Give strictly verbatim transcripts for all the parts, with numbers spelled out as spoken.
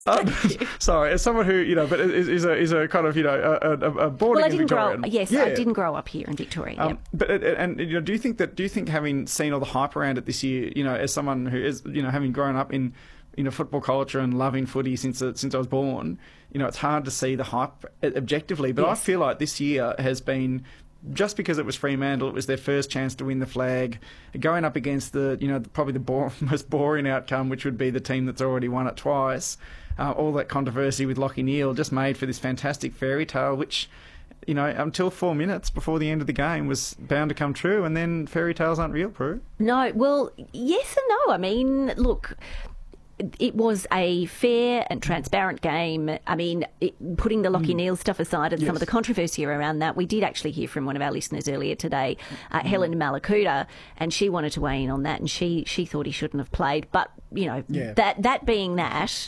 Uh, sorry, as someone who, you know, but is, is a is a kind of, you know, a, a, a born well, I again didn't grow. Victorian. Yes, yeah. I didn't grow up here in Victoria. Um, yep. But and you know, do you think that do you think having seen all the hype around it this year, you know, as someone who is, you know, having grown up in, you know, football culture and loving footy since uh, since I was born, you know, it's hard to see the hype objectively. But yes. I feel like this year has been, just because it was Fremantle, it was their first chance to win the flag, going up against the, you know, probably the bo- most boring outcome, which would be the team that's already won it twice. Uh, all that controversy with Lachie Neale just made for this fantastic fairy tale, which, you know, until four minutes before the end of the game was bound to come true. And then fairy tales aren't real, Prue. No, well, yes and no. I mean, look, it was a fair and transparent game. I mean, it, putting the Lachie mm. Neale stuff aside and yes. some of the controversy around that, we did actually hear from one of our listeners earlier today, uh, mm. Helen Malakuta, and she wanted to weigh in on that, and she, she thought he shouldn't have played. But, you know, yeah. that that being that,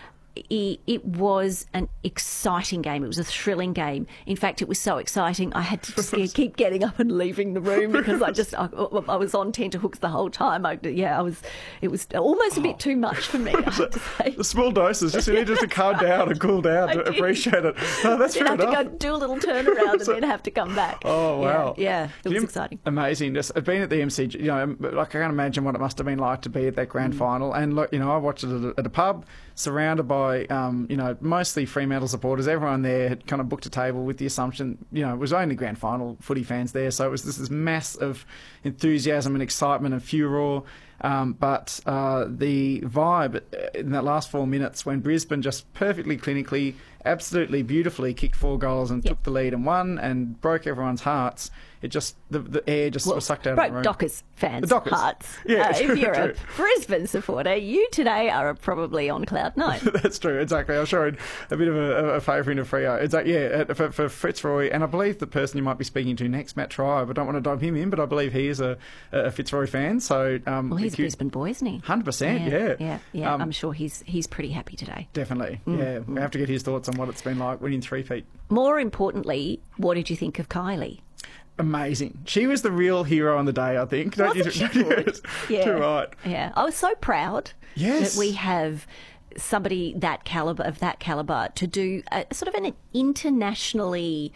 It, it was an exciting game. It was a thrilling game. In fact, it was so exciting I had to just keep getting up and leaving the room because I just I, I was on tenterhooks the whole time. I, yeah, I was. It was almost a bit too much for me. I have to say. The small doses, just you need just to calm down and cool down to appreciate it. No, that's fair enough. I enough. have to go do a little turnaround and then have to come back. Oh wow! Yeah, yeah it was you, exciting. Amazing. Just being at the M C G, you know, like I can't imagine what it must have been like to be at that grand mm. final. And look, you know, I watched it at a, at a pub, surrounded by, um, you know. mostly Fremantle supporters. Everyone there had kind of booked a table with the assumption, you know, it was only grand final footy fans there, so it was this, this mass of enthusiasm and excitement and furore. Um, but uh, the vibe in that last four minutes when Brisbane just perfectly clinically, absolutely beautifully kicked four goals and yep. took the lead and won and broke everyone's hearts. It just, the, the air just well, was sucked out broke of the room. Dockers fans' Dockers. hearts. Yeah, uh, true, if you're true. a Brisbane supporter, you today are probably on cloud nine. That's true, exactly. I'm sure a bit of a, a favouring of Freo. It's like, yeah, for, for Fitzroy, and I believe the person you might be speaking to next, Matt Tribe, I don't want to dive him in, but I believe he is a, a Fitzroy fan. So, um, well, he's a Brisbane boy, isn't he? one hundred percent, yeah. Yeah, yeah, yeah. Um, I'm sure he's he's pretty happy today. Definitely, mm. yeah. We have to get his thoughts on what it's been like winning three feet. More importantly, what did you think of Kylie? Amazing. She was the real hero on the day, I think. Don't Wasn't you? She good? Yeah. Too right. Yeah. I was so proud yes. that we have somebody that caliber of that caliber to do a, sort of an internationally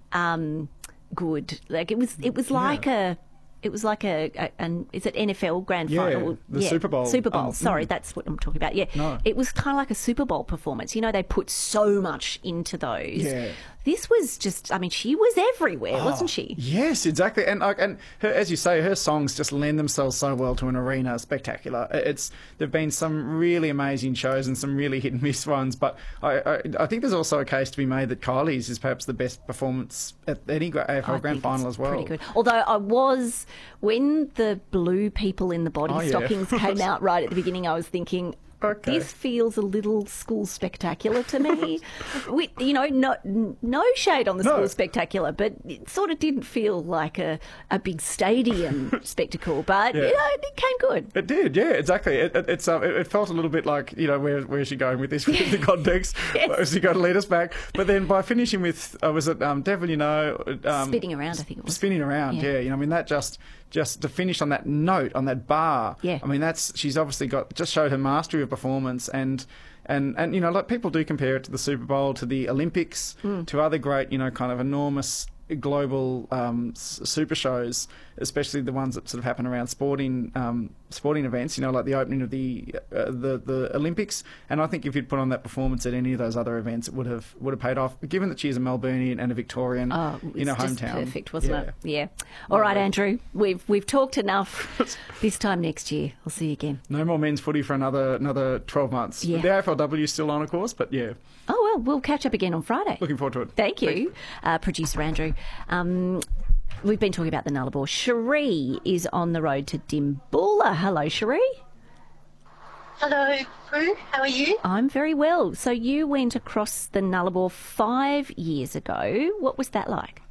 um, good. Like it was. It was like yeah. a. It was like a, a an is it N F L grand yeah, final? The yeah, Super Bowl. Super Bowl. Um, Sorry, mm. that's what I'm talking about. Yeah, no. It was kind of like a Super Bowl performance. You know, they put so much into those. Yeah. This was just, I mean, she was everywhere, oh, wasn't she? Yes, exactly. And like, and her, as you say, her songs just lend themselves so well to an arena. Spectacular. It's there've been some really amazing shows and some really hit and miss ones. But I, I, I think there's also a case to be made that Kylie's is perhaps the best performance at any A F L I grand final as well. Pretty good. Although I was, when the blue people in the body oh, stockings yeah. came out right at the beginning, I was thinking, okay. This feels a little school spectacular to me. we, you know, no, no shade on the no. school spectacular, but it sort of didn't feel like a, a big stadium spectacle. But, yeah. you know, it came good. It did, yeah, exactly. It, it, it's, um, it, it felt a little bit like, you know, where where's she going with this, with the context? Yes. Where's she going to lead us back? But then by finishing with, uh, was it um, Devil, you know? Um, spinning around, I think it was. Spinning around, yeah. yeah. You know, I mean, that just... Just to finish on that note, on that bar. Yeah. I mean, that's she's obviously got just showed her mastery of performance, and and and you know, like people do compare it to the Super Bowl, to the Olympics, mm. to other great, you know, kind of enormous global um, super shows, especially the ones that sort of happen around sporting um, sporting events. You know, like the opening of the uh, the the Olympics. And I think if you'd put on that performance at any of those other events, it would have would have paid off. Given that she is a Melburnian and a Victorian, oh, in her just hometown, perfect, wasn't yeah. it? Yeah. All right, Andrew, we've we've talked enough. This time next year, I'll see you again. No more men's footy for another another twelve months. Yeah. The A F L W is still on, of course, but yeah. Oh well, we'll catch up again on Friday. Looking forward to it. Thank you, uh, producer Andrew. Um, we've been talking about the Nullarbor. Cherie is on the road to Dimboola. Hello, Cherie. Hello, Prue. How are you? I'm very well. So you went across the Nullarbor five years ago. What was that like?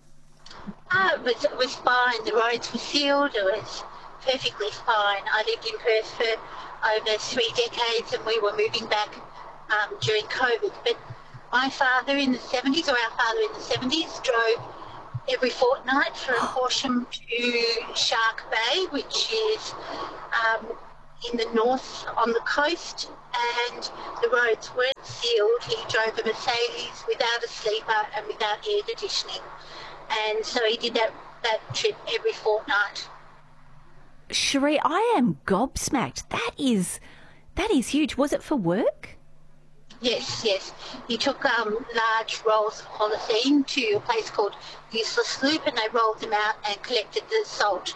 Uh, it, was, it was fine. The roads were sealed. It was perfectly fine. I lived in Perth for over three decades and we were moving back um, during COVID. But my father in the seventies, or our father in the seventies, drove every fortnight for a portion to Shark Bay, which is um, in the north on the coast, and the roads weren't sealed. He drove a Mercedes without a sleeper and without air conditioning, and so he did that, that trip every fortnight. Cherie, I am gobsmacked. That is, that is huge. Was it for work? Yes, yes. He took um, large rolls of polythene to a place called Useless Loop, and they rolled them out and collected the salt.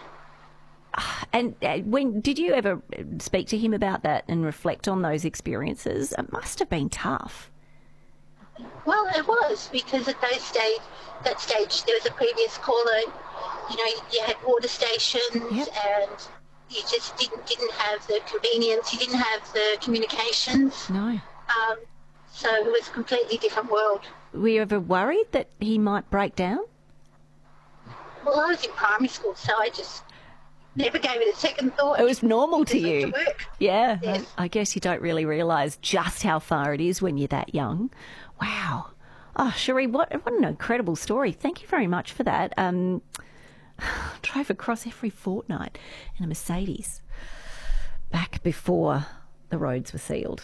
And uh, when did you ever speak to him about that and reflect on those experiences? It must have been tough. Well, it was, because at those stage, that stage there was a previous caller. You know, you had water stations, yep. and you just didn't didn't have the convenience. You didn't have the communications. No. Um, so it was a completely different world. Were you ever worried that he might break down? Well, I was in primary school, so I just never gave it a second thought. It was normal to It you. went to work. Yeah. Yes. I, I guess you don't really realise just how far it is when you're that young. Wow. Oh, Cherie, what, what an incredible story. Thank you very much for that. Um, drove across every fortnight in a Mercedes back before the roads were sealed.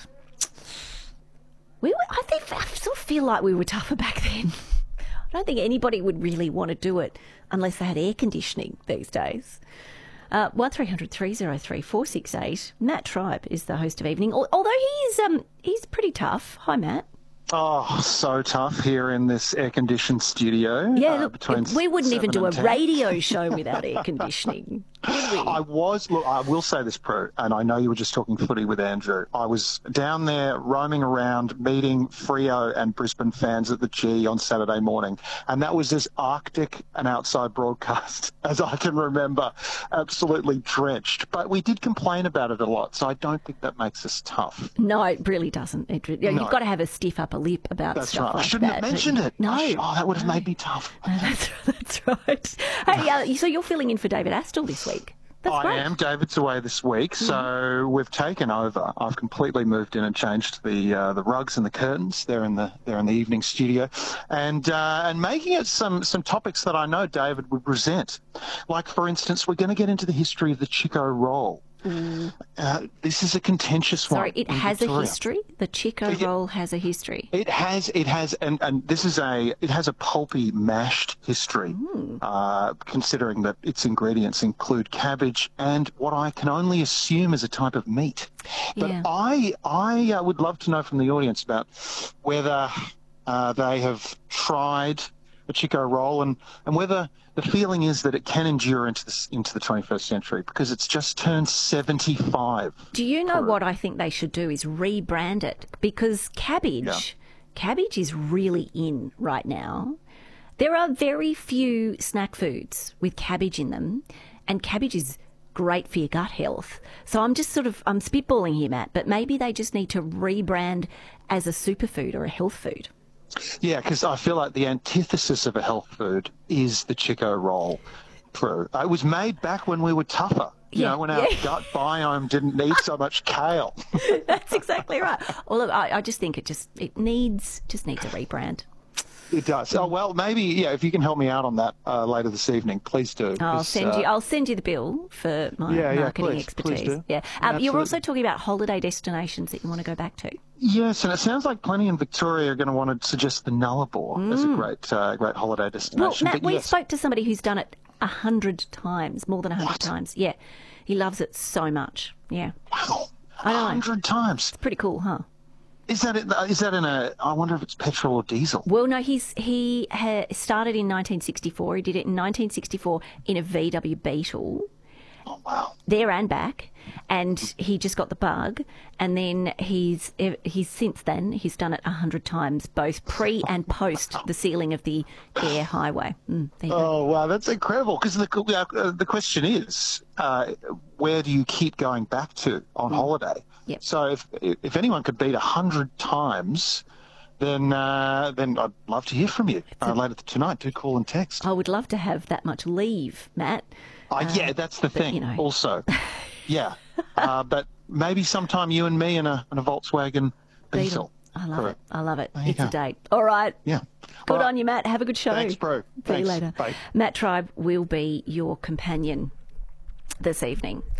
We were, I think I sort of feel like we were tougher back then. I don't think anybody would really want to do it unless they had air conditioning these days. Uh, one three hundred three oh three four six eight. Matt Tribe is the host of Evening, although he's um he's pretty tough. Hi, Matt. Oh, so tough here in this air-conditioned studio. Yeah, uh, look, between we wouldn't even do a ten. radio show without air conditioning, would we? I was, look, I will say this, Prue, and I know you were just talking footy with Andrew. I was down there roaming around, meeting Freo and Brisbane fans at the G on Saturday morning, and that was as Arctic an outside broadcast as I can remember, absolutely drenched. But we did complain about it a lot, so I don't think that makes us tough. No, it really doesn't. It, you know, No. You've got to have a stiff upper lip about That's stuff right. like I shouldn't that. have mentioned it. No. I sh- oh, that would have made me tough. No, that's, that's right. Hey, uh, so you're filling in for David Astle this week. That's I great. am. David's away this week, so mm. we've taken over. I've completely moved in and changed the uh, the rugs and the curtains. They're in the they're in the evening studio, and uh, and making it some some topics that I know David would present. Like, for instance, we're going to get into the history of the Chico roll. Mm. Uh, this is a contentious Sorry, one. it has Victoria. a history. The Chico It- roll has a history. It has, it has, and, and this is a, it has a pulpy mashed history, Mm. uh, considering that its ingredients include cabbage and what I can only assume is a type of meat. But Yeah. I, I uh, would love to know from the audience about whether uh, they have tried the Chico roll and, and whether the feeling is that it can endure into the, into the twenty-first century, because it's just turned seventy-five. Do you know Correct. what I think they should do is rebrand it, because cabbage, Yeah. cabbage is really in right now. There are very few snack foods with cabbage in them, and cabbage is great for your gut health. So I'm just sort of, I'm spitballing here, Matt, but maybe they just need to rebrand as a superfood or a health food. Yeah, because I feel like the antithesis of a health food is the Chico roll. True. It was made back when we were tougher. You Yeah, know, when our yeah. gut biome didn't need so much kale. That's exactly right. Well, look, I, I just think it just, it needs, just needs a rebrand. It does. Oh, well, maybe, yeah, if you can help me out on that uh, later this evening, please do. I'll 'cause, send uh, you. I'll send you the bill for my Yeah, yeah, marketing please, expertise. please do. Yeah, um, you're Absolutely. also talking about holiday destinations that you want to go back to. Yes, and it sounds like plenty in Victoria are going to want to suggest the Nullarbor as a great uh, great holiday Well, destination. Matt, But we yes, spoke to somebody who's done it a hundred times, more than a hundred What? times. Yeah, he loves it so much. Yeah, wow, I a know. hundred times. pretty cool, huh? Is that in, is that in a? I wonder if it's petrol or diesel. Well, no, he's he ha- started in nineteen sixty-four. He did it in nineteen sixty-four in a V W Beetle. Oh wow. There and back, and he just got the bug, and then he's he's since then he's done it a hundred times, both pre and post the sealing of the air highway. Mm, there you go. Oh wow, that's incredible. Because the uh, the question is, uh, where do you keep going back to on holiday? Yep. So if if anyone could beat a hundred times, then uh, then I'd love to hear from you uh, later tonight. Do call and text. I would love to have that much leave, Matt. Uh, yeah, that's the thing. you know. Also, yeah, uh, but maybe sometime you and me in a in a Volkswagen Beetle. I love Correct. it. I love it. There you It's a go. date. All right. Yeah. Good All right. on you, Matt. Have a good show. Thanks, bro. See you Thanks. later. Bye. Matt Tribe will be your companion this evening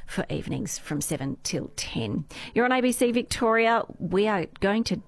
for evenings from seven till ten. You're on A B C Victoria. We are going to